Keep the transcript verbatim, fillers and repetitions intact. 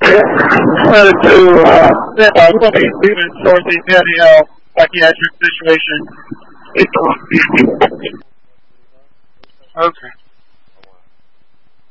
uh, to uh, uh, even towards the video psychiatric situation. Okay.